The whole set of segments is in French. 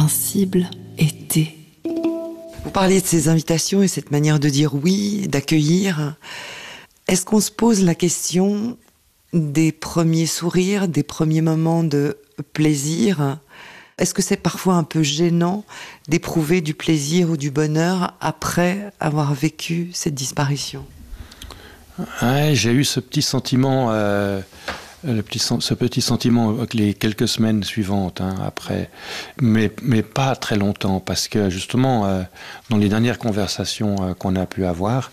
invincible été. Vous parliez de ces invitations et cette manière de dire oui, d'accueillir. Est-ce qu'on se pose la question des premiers sourires, des premiers moments de plaisir ? Est-ce que c'est parfois un peu gênant d'éprouver du plaisir ou du bonheur après avoir vécu cette disparition ? Ouais, j'ai eu ce petit sentiment, ce petit sentiment les quelques semaines suivantes après, mais pas très longtemps, parce que justement, dans les dernières conversations qu'on a pu avoir,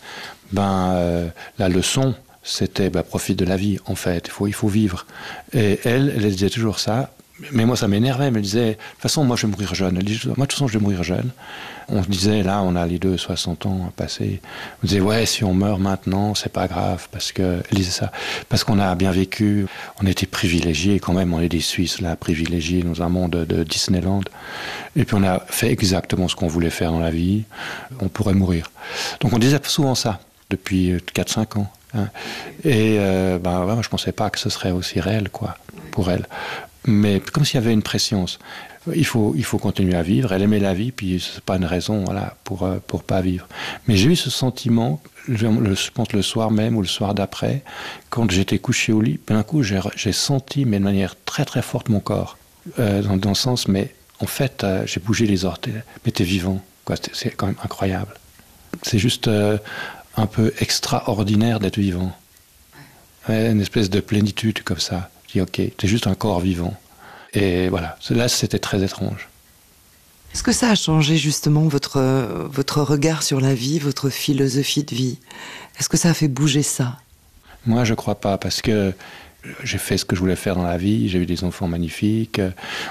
la leçon, c'était profite de la vie, en fait, il faut vivre. Et elle disait toujours ça. Mais moi, ça m'énervait. Mais elle disait, de toute façon, moi, je vais mourir jeune. Elle disait, moi, de toute façon, je vais mourir jeune. On se disait, là, on a les deux 60 ans passés. On disait, ouais, si on meurt maintenant, c'est pas grave. Parce que, elle disait ça. Parce qu'on a bien vécu. On était privilégiés, quand même. On est des Suisses, là, privilégiés dans un monde de Disneyland. Et puis, on a fait exactement ce qu'on voulait faire dans la vie. On pourrait mourir. Donc, on disait souvent ça, depuis 4-5 ans. Et, je pensais pas que ce serait aussi réel, quoi, pour elle. Mais comme s'il y avait une pression, il faut continuer à vivre. Elle aimait la vie, puis c'est pas une raison, voilà, pour pas vivre. Mais j'ai eu ce sentiment, je pense le soir même ou le soir d'après, quand j'étais couché au lit, d'un coup j'ai senti, mais de manière très très forte, mon corps, dans le sens, mais en fait, j'ai bougé les orteils, mais t'es vivant, quoi. C'est quand même incroyable. C'est juste un peu extraordinaire d'être vivant. Ouais, une espèce de plénitude comme ça. Je dis, ok, c'est juste un corps vivant. Et voilà, là, c'était très étrange. Est-ce que ça a changé justement votre regard sur la vie, votre philosophie de vie ? Est-ce que ça a fait bouger ça ? Moi, je crois pas, parce que j'ai fait ce que je voulais faire dans la vie, j'ai eu des enfants magnifiques,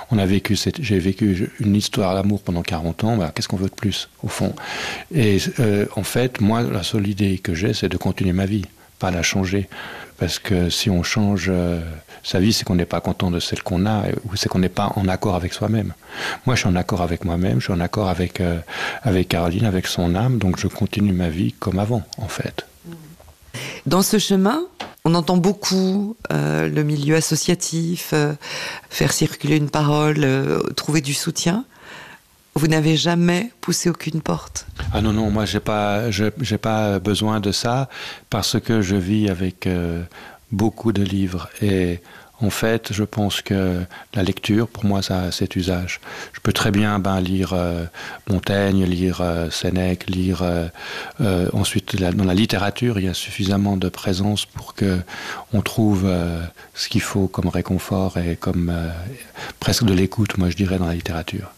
j'ai vécu une histoire d'amour pendant 40 ans, qu'est-ce qu'on veut de plus, au fond ? Et en fait, moi, la seule idée que j'ai, c'est de continuer ma vie, pas la changer. Parce que si on change sa vie, c'est qu'on n'est pas content de celle qu'on a, ou c'est qu'on n'est pas en accord avec soi-même. Moi, je suis en accord avec moi-même, je suis en accord avec Caroline, avec son âme, donc je continue ma vie comme avant, en fait. Dans ce chemin, on entend beaucoup le milieu associatif, faire circuler une parole, trouver du soutien. Vous n'avez jamais poussé aucune porte ? Ah non, moi j'ai pas besoin de ça, parce que je vis avec beaucoup de livres. Et en fait, je pense que la lecture, pour moi, ça a cet usage. Je peux très bien lire Montaigne, lire Sénèque, lire... ensuite, dans la littérature, il y a suffisamment de présence pour qu'on trouve ce qu'il faut comme réconfort et comme presque de l'écoute, moi je dirais, dans la littérature.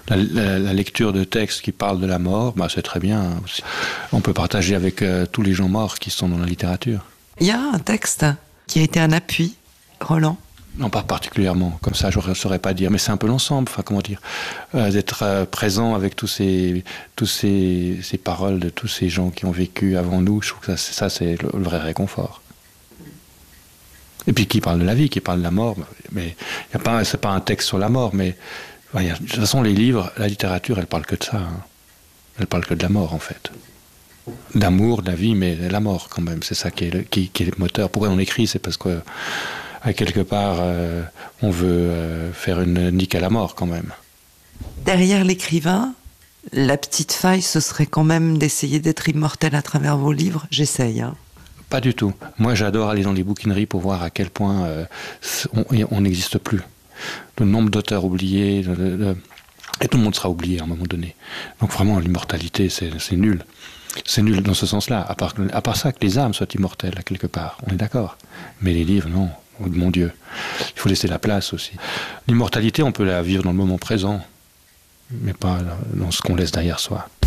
La lecture de textes qui parlent de la mort, c'est très bien. On peut partager avec tous les gens morts qui sont dans la littérature. Il y a un texte qui a été un appui, Roland ? Non, pas particulièrement. Comme ça, je ne saurais pas dire. Mais c'est un peu l'ensemble. Enfin, comment dire, d'être présent avec tous ces paroles de tous ces gens qui ont vécu avant nous. Je trouve que ça c'est le vrai réconfort. Et puis qui parle de la vie, qui parle de la mort. Mais c'est pas un texte sur la mort, mais de toute façon, les livres, la littérature, elle parle que de ça. Elle parle que de la mort, en fait. D'amour, de la vie, mais de la mort, quand même. C'est ça qui est le moteur. Pourquoi on écrit ? C'est parce que, à quelque part, on veut faire une nique à la mort, quand même. Derrière l'écrivain, la petite faille, ce serait quand même d'essayer d'être immortel à travers vos livres. J'essaye, Pas du tout. Moi, j'adore aller dans les bouquineries pour voir à quel point on n'existe plus. Le nombre d'auteurs oubliés, et tout le monde sera oublié à un moment donné. Donc vraiment, l'immortalité, c'est nul. C'est nul dans ce sens-là, à part ça, que les âmes soient immortelles, quelque part. On est d'accord. Mais les livres, non. Oh, mon Dieu. Il faut laisser la place aussi. L'immortalité, on peut la vivre dans le moment présent, mais pas dans ce qu'on laisse derrière soi.